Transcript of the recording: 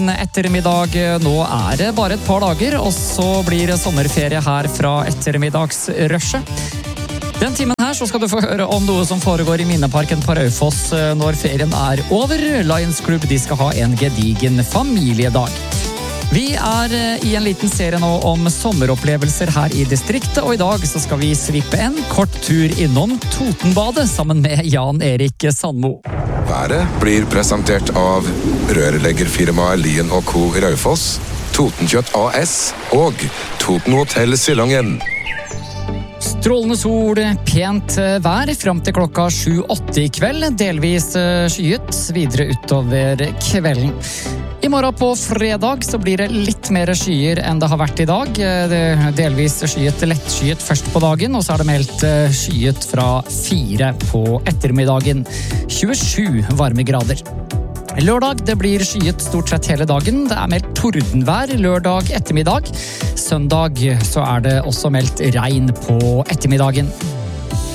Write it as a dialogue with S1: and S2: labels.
S1: Ettermiddag, nå det bare et par dager, og så blir det sommerferie her fra ettermiddagsrushet. Den timen her så skal du få høre om noe som foregår i Minneparken på Raufoss når ferien over. Lions Club de skal ha en gedigen familiedag. Vi i en liten serie nå om sommeropplevelser her i distriktet, og i dag så skal vi svippe en kort tur innom Totenbadet sammen med Jan Erik Sandmo.
S2: Været blir presentert av rørleggerfirmaet Lien & Co. Raufoss, Totenkjøtt AS og Toten Hotel Silangen.
S1: Strålende sol, pent vær frem til klokka 7-8 i kveld, delvis skyet videre utover kvelden. I morgen på fredag så blir det litt mer skyer enn det har vært i dag. Det delvis skyet, lettskyet først på dagen, og så det meldt skyet fra 4 på ettermiddagen. 27 varmegrader. Lørdag det blir skyet stort sett hele dagen. Det meldt tordenvær lørdag ettermiddag. Søndag så det også meldt regn på ettermiddagen.